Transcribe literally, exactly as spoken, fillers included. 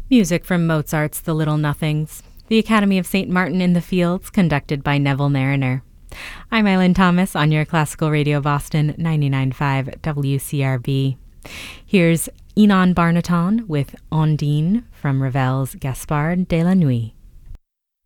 Music from Mozart's The Little Nothings, The Academy of Saint Martin in the Fields, conducted by Neville Mariner. I'm Eileen Thomas on your Classical Radio Boston ninety-nine point five W C R B. Here's Ynon Barnaton with Ondine from Ravel's Gaspard de la Nuit.